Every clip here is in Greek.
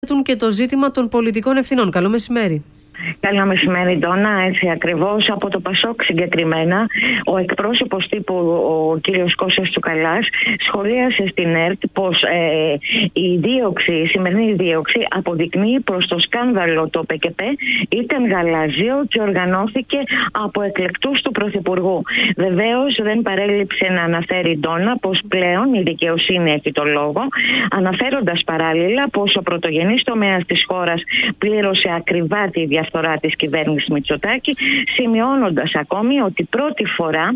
Και το ζήτημα των πολιτικών ευθυνών. Καλό μεσημέρι. Καλό μεσημέρι, Ντόνα. Έτσι ακριβώς, από το Πασόκ συγκεκριμένα, ο εκπρόσωπος τύπου, ο κύριος Κώστας Τσουκαλάς, σχολίασε στην ΕΡΤ πως η σημερινή δίωξη αποδεικνύει προς το σκάνδαλο το ΠΚΠ ήταν γαλάζιο και οργανώθηκε από εκλεκτούς του Πρωθυπουργού. Βεβαίως δεν παρέλειψε να αναφέρει, Ντόνα, πως πλέον η δικαιοσύνη έχει το λόγο, αναφέροντας παράλληλα πως ο πρωτογενής τομέας της χώρας πλήρωσε ακριβά τη διαφθορά της κυβέρνησης Μητσοτάκη, σημειώνοντας ακόμη ότι πρώτη φορά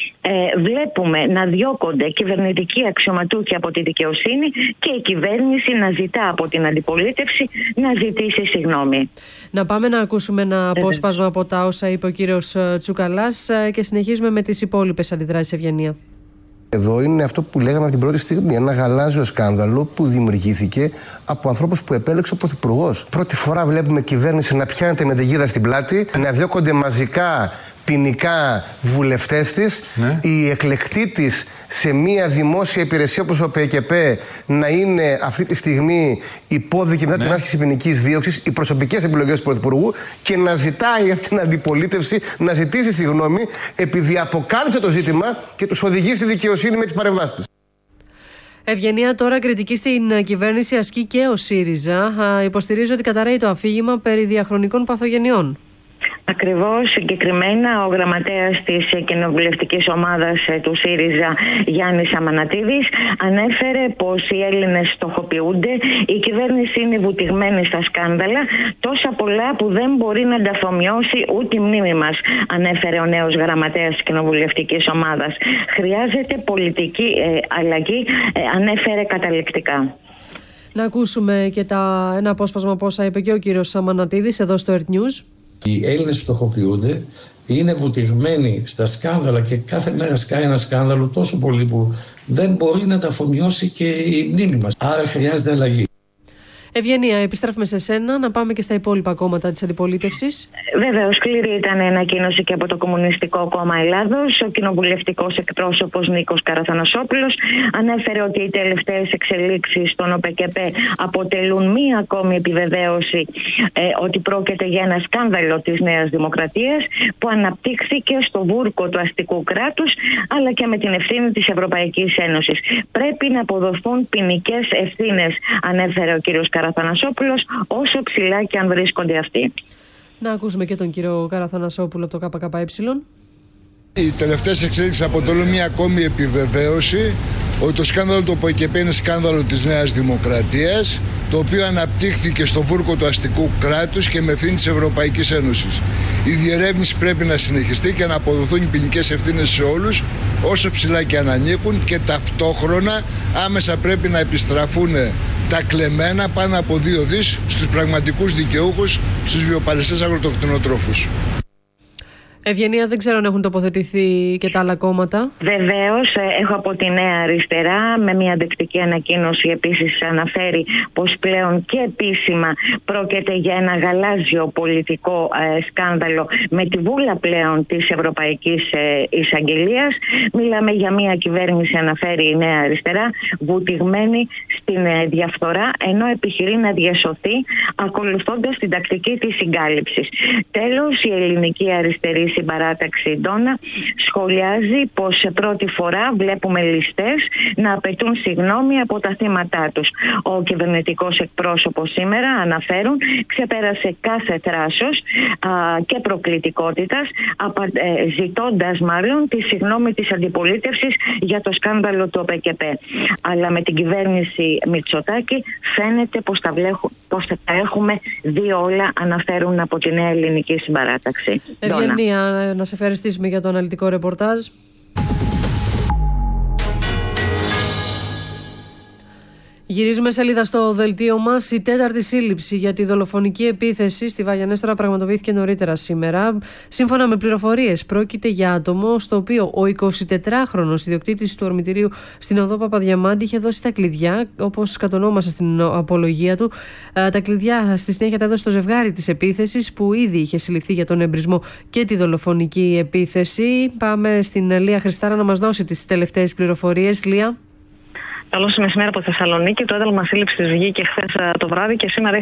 βλέπουμε να διώκονται κυβερνητικοί αξιωματούχοι από τη δικαιοσύνη και η κυβέρνηση να ζητά από την αντιπολίτευση να ζητήσει συγγνώμη. Να πάμε να ακούσουμε ένα απόσπασμα από τα όσα είπε ο κύριος Τσουκαλάς και συνεχίζουμε με τις υπόλοιπες αντιδράσεις, Ευγενία. Εδώ είναι αυτό που λέγαμε από την πρώτη στιγμή. Ένα γαλάζιο σκάνδαλο που δημιουργήθηκε από ανθρώπους που επέλεξε ο Πρωθυπουργός. Πρώτη φορά βλέπουμε κυβέρνηση να πιάνεται με την γίδα στην πλάτη, να διώκονται μαζικά ποινικά βουλευτές της, οι εκλεκτοί της σε μια δημόσια υπηρεσία όπως ο ΠΚΠ να είναι αυτή τη στιγμή υπόδικη μετά την άσκηση ποινικής δίωξης, οι προσωπικές επιλογές του Πρωθυπουργού, και να ζητάει από την αντιπολίτευση να ζητήσει συγγνώμη επειδή αποκάλυψε το ζήτημα και τους οδηγεί στη δικαιοσύνη με τις παρεμβάσεις της. Ευγενία, τώρα κριτική στην κυβέρνηση ασκεί και ο ΣΥΡΙΖΑ. Υποστηρίζει ότι καταραίει το αφήγημα περί διαχρονικών παθογενειών. Ακριβώς, συγκεκριμένα ο γραμματέας της κοινοβουλευτικής ομάδας του ΣΥΡΙΖΑ, Γιάννης Αμανατίδης, ανέφερε πως οι Έλληνες στοχοποιούνται, η κυβέρνηση είναι βουτυγμένη στα σκάνδαλα, τόσα πολλά που δεν μπορεί να τα αφομοιώσει ούτε η μνήμη μας, ανέφερε ο νέος γραμματέας της κοινοβουλευτικής ομάδας. Χρειάζεται πολιτική αλλαγή, ανέφερε καταληκτικά. Να ακούσουμε και ένα απόσπασμα από όσα είπε και ο κύριος Αμανατίδης εδώ στο Earth News. Οι Έλληνες φτωχοποιούνται, είναι βουτυγμένοι στα σκάνδαλα και κάθε μέρα σκάει ένα σκάνδαλο τόσο πολύ που δεν μπορεί να τα αφομοιώσει και η μνήμη μας. Άρα χρειάζεται αλλαγή. Ευγενία, επιστρέφουμε σε σένα, να πάμε και στα υπόλοιπα κόμματα της αντιπολίτευσης. Βεβαίως, σκληρή ήταν η ανακοίνωση και από το Κομμουνιστικό Κόμμα Ελλάδος. Ο κοινοβουλευτικός εκπρόσωπος Νίκος Καραθανασόπουλος ανέφερε ότι οι τελευταίες εξελίξεις στον ΟΠΚΠ αποτελούν μία ακόμη επιβεβαίωση ότι πρόκειται για ένα σκάνδαλο της Νέας Δημοκρατίας που αναπτύχθηκε στο βούρκο του αστικού κράτους, αλλά και με την ευθύνη της Ευρωπαϊκής Ένωσης. Πρέπει να αποδοθούν ποινικές ευθύνες, ανέφερε ο κύριος Καραθανασόπουλος, όσο ψηλά και αν βρίσκονται αυτοί. Να ακούσουμε και τον κύριο Καραθανασόπουλο από το ΚΚΕ. Οι τελευταίες εξέλιξεις αποτελούν μια ακόμη επιβεβαίωση ότι το σκάνδαλο του ΠΚΠ είναι σκάνδαλο της Νέας Δημοκρατίας, το οποίο αναπτύχθηκε στο βούρκο του αστικού κράτους και με ευθύνη της Ευρωπαϊκής Ένωσης. Η διερεύνηση πρέπει να συνεχιστεί και να αποδοθούν οι ποινικές ευθύνες σε όλους, όσο ψηλά και αν ανήκουν, και ταυτόχρονα άμεσα πρέπει να επιστραφούν τα κλεμμένα πάνω από 2 δις στους πραγματικούς δικαιούχους, στους βιοπαλαιστές αγροτοκτηνοτρόφους. Ευγενία, δεν ξέρω αν έχουν τοποθετηθεί και τα άλλα κόμματα. Βεβαίως, έχω από τη Νέα Αριστερά με μια αντεκτική ανακοίνωση επίσης αναφέρει πως πλέον και επίσημα πρόκειται για ένα γαλάζιο πολιτικό σκάνδαλο με τη βούλα πλέον της Ευρωπαϊκής Εισαγγελίας. Μιλάμε για μια κυβέρνηση, αναφέρει η Νέα Αριστερά, βουτυγμένη στην διαφθορά, ενώ επιχειρεί να διασωθεί ακολουθώντας την τακτική της συγκάλυψης. Τέλος, η Ελληνική Αριστερή Συμπαράταξη, Ντόνα, σχολιάζει πως σε πρώτη φορά βλέπουμε ληστές να απαιτούν συγγνώμη από τα θύματά τους. Ο κυβερνητικός εκπρόσωπος σήμερα, αναφέρουν, ξεπέρασε κάθε θράσος και προκλητικότητας, ζητώντας μάλλον τη συγγνώμη της αντιπολίτευσης για το σκάνδαλο του ΟΠΚΠ. Αλλά με την κυβέρνηση Μητσοτάκη φαίνεται πως θα τα έχουμε δει όλα, αναφέρουν από τη Νέα Ελληνική Συμπαράταξη. Ευγενία, να σε ευχαριστήσουμε για το αναλυτικό ρεπορτάζ. Γυρίζουμε σελίδα στο δελτίο μας. Η τέταρτη σύλληψη για τη δολοφονική επίθεση στη Βαγιανέστρα πραγματοποιήθηκε νωρίτερα σήμερα. Σύμφωνα με πληροφορίες, πρόκειται για άτομο στο οποίο ο 24χρονος ιδιοκτήτης του ορμητηρίου στην οδό Παπαδιαμάντη είχε δώσει τα κλειδιά, όπως κατονόμασε στην απολογία του. Τα κλειδιά στη συνέχεια τα έδωσε στο ζευγάρι της επίθεσης, που ήδη είχε συλληφθεί για τον εμπρισμό και τη δολοφονική επίθεση. Πάμε στην Λία Χριστάρα να μας δώσει τις τελευταίες πληροφορίες. Λία. Καλώς μεσημέρι από Θεσσαλονίκη. Το ένταλμα σύλληψης βγήκε χθες το βράδυ και σήμερα